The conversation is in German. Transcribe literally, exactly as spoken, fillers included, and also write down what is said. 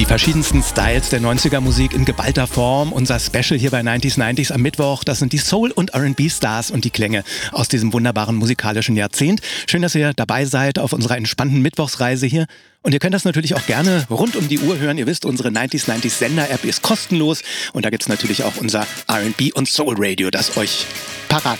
Die verschiedensten Styles der neunziger-Musik in geballter Form. Unser Special hier bei neunzig neunzig am Mittwoch. Das sind die Soul- und R and B-Stars und die Klänge aus diesem wunderbaren musikalischen Jahrzehnt. Schön, dass ihr dabei seid auf unserer entspannten Mittwochsreise hier. Und ihr könnt das natürlich auch gerne rund um die Uhr hören. Ihr wisst, unsere neunzig neunzig Sender-App ist kostenlos. Und da gibt's natürlich auch unser R and B und Soul Radio, das euch parat